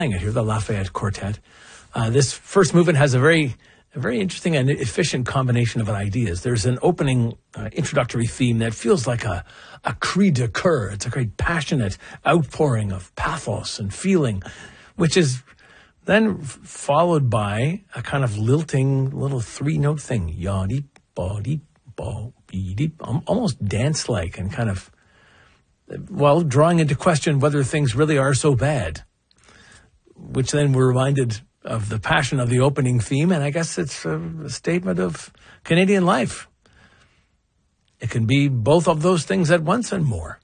playing it here, the Lafayette Quartet. This first movement has a very interesting and efficient combination of ideas. There's an opening introductory theme that feels like a cri de coeur. It's a great passionate outpouring of pathos and feeling, which is then followed by a kind of lilting little three-note thing. Ya-deep, ba-deep, ba-dee-deep. Almost dance-like and kind of, well, drawing into question whether things really are so bad, which then we're reminded of the passion of the opening theme, and I guess it's a statement of Canadian life. It can be both of those things at once and more.